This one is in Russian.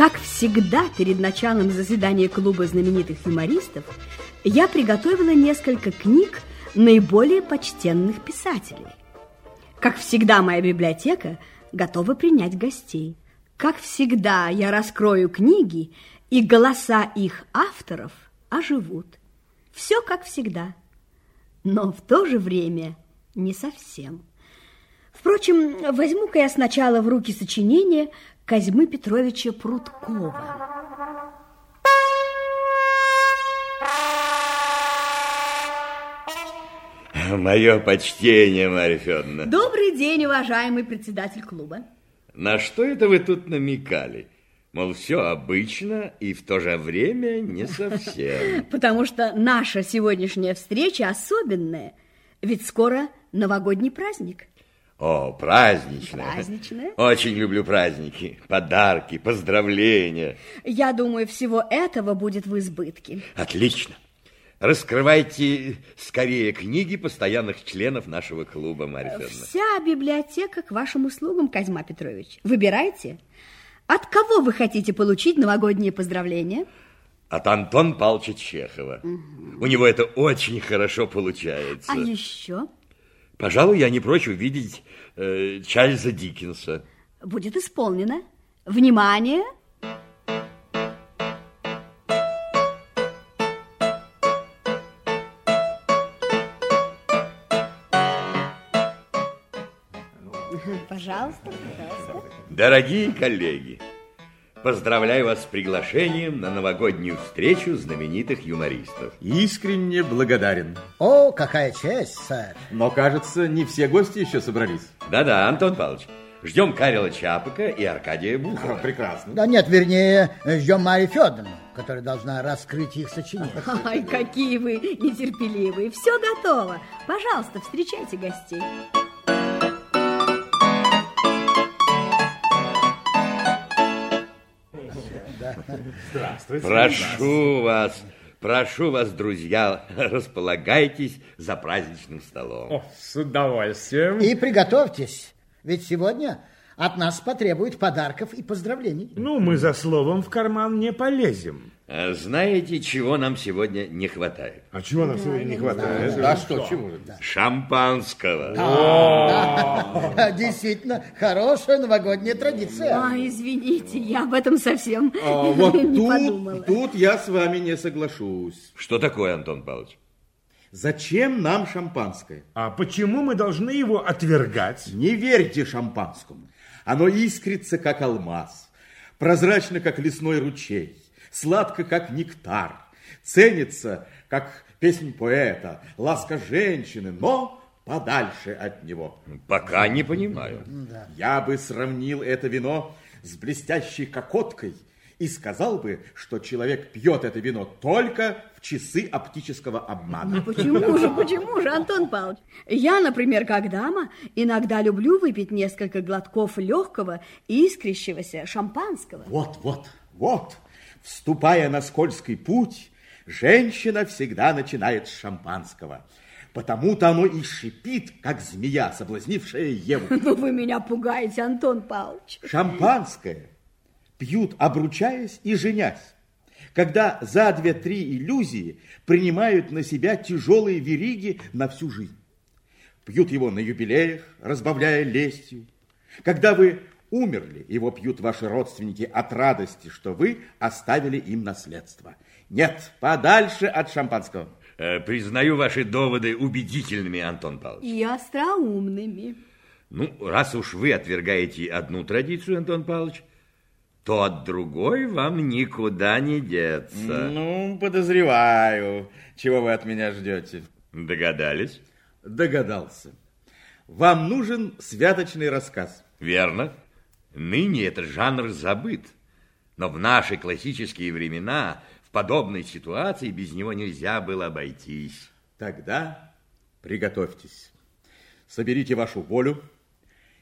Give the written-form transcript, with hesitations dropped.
Как всегда, перед началом заседания клуба знаменитых юмористов я приготовила несколько книг наиболее почтенных писателей. Как всегда, моя библиотека готова принять гостей. Как всегда, я раскрою книги, и голоса их авторов оживут. Все как всегда, но в то же время не совсем. Впрочем, возьму-ка я сначала в руки сочинение Козьмы Петровича Прудкова. Мое почтение, Марья Федоровна. Добрый день, уважаемый председатель клуба. На что это вы тут намекали? Мол, все обычно и в то же время не совсем. Потому что наша сегодняшняя встреча особенная. Ведь скоро новогодний праздник. О, праздничная. Праздничная. Очень люблю праздники. Подарки, поздравления. Я думаю, всего этого будет в избытке. Отлично. Раскрывайте скорее книги постоянных членов нашего клуба, Марья Федоровна. Вся библиотека к вашим услугам, Козьма Петрович. Выбирайте. От кого вы хотите получить новогодние поздравления? От Антона Павловича Чехова. У него это очень хорошо получается. А еще? Пожалуй, я не прочь увидеть Чарльза Диккенса. Будет исполнено. Внимание! Пожалуйста, пожалуйста. Дорогие коллеги, поздравляю вас с приглашением на новогоднюю встречу знаменитых юмористов. Искренне благодарен. О, какая честь, сэр. Но, кажется, не все гости еще собрались. Да-да, Антон Павлович, ждем Карела Чапака и Аркадия Бухова. Прекрасно. Да нет, вернее, ждем Марию Федоровну, которая должна раскрыть их сочинение. Ай, какие вы нетерпеливые. Все готово. Пожалуйста, встречайте гостей. Здравствуйте. Прошу вас, друзья, располагайтесь за праздничным столом. О, с удовольствием. И приготовьтесь, ведь сегодня от нас потребуют подарков и поздравлений. Ну, мы за словом в карман не полезем. Знаете, чего нам сегодня не хватает? А чего нам сегодня не хватает? А что, чего? Шампанского. Да, действительно, хорошая новогодняя традиция. Извините, я об этом совсем Вот не подумала. тут я с вами не соглашусь. Что такое, Антон Павлович? Зачем нам шампанское? А почему мы должны его отвергать? Не верьте шампанскому. Оно искрится, как алмаз, прозрачно, как лесной ручей, сладко, как нектар, ценится, как песнь поэта, ласка женщины, но подальше от него. Пока не понимаю. Я бы сравнил это вино с блестящей кокоткой и сказал бы, что человек пьет это вино только в часы оптического обмана. Почему же, Антон Павлович? Я, например, как дама, иногда люблю выпить несколько глотков легкого, искрящегося шампанского. Вот. Вступая на скользкий путь, женщина всегда начинает с шампанского. Потому-то оно и шипит, как змея, соблазнившая Еву. Ну, вы меня пугаете, Антон Павлович. Шампанское пьют, обручаясь и женясь, когда за 2-3 иллюзии принимают на себя тяжелые вериги на всю жизнь. Пьют его на юбилеях, разбавляя лестью. Когда вы умерли, его пьют ваши родственники от радости, что вы оставили им наследство. Нет, подальше от шампанского. Признаю ваши доводы убедительными, Антон Павлович. И остроумными. Ну, раз уж вы отвергаете одну традицию, Антон Павлович, то от другой вам никуда не деться. Ну, подозреваю, чего вы от меня ждете. Догадались? Догадался. Вам нужен святочный рассказ. Верно. Ныне этот жанр забыт. Но в наши классические времена в подобной ситуации без него нельзя было обойтись. Тогда приготовьтесь. Соберите вашу волю,